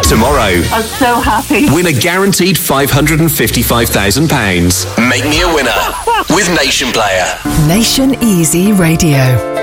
Tomorrow, I'm so happy. win a guaranteed £555,000. Make me a winner with Nation Player. Nation Easy Radio.